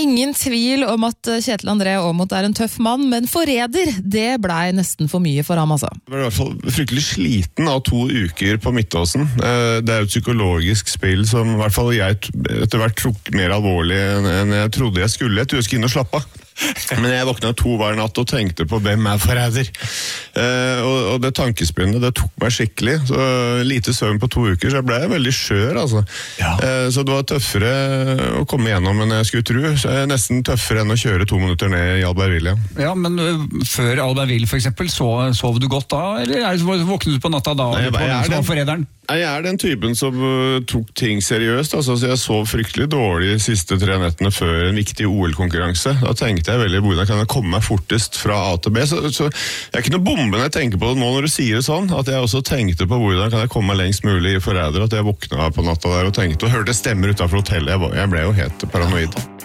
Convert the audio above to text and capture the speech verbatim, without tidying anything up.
ingen tvil om at Kjetil André Aamodt er en tøff mann, men forræder, det blei nesten for mye for ham, altså. Jeg var i hvert fall fryktelig sliten av to uker på Midtåsen. Det er jo et psykologisk spill som i hvert fall jeg etter hvert tok mer alvorlig enn jeg trodde jeg skulle. Jeg tror jeg skulle inn og slappe av. Men jeg våkna to hver natt og tenkte på hvem er forræder. Eh, og, og det tankespinnet, det tok meg skikkelig. Så lite søvn på to uker, så jeg ble veldig skjør, altså. Ja. Eh, så det var tøffere å komme gjennom enn jeg skulle tro. Så jeg er nesten tøffere enn å kjøre to minutter ned i Albertville. Ja, men uh, før Albertville for eksempel, så, sov du godt da? Eller er det, våknet du på natta da? Nei, jeg, jeg, jeg, som var forræderen? Jeg er den typen som uh, tok ting seriøst, altså, så jeg sov fryktelig dårlig de siste tre nettene før en viktig O L-konkurranse. Da tenkte jeg veldig, hvordan kan jeg komme meg fortest fra A til B? Så, så jeg er ikke noe bombe når jeg tenker på det nå når du sier det sånn, at jeg også tenkte på hvordan kan jeg komme meg lengst mulig i forræder, at jeg våkna på natta der og tenkte, og hørte stemmer utenfor hotellet, jeg, jeg ble jo helt paranoid.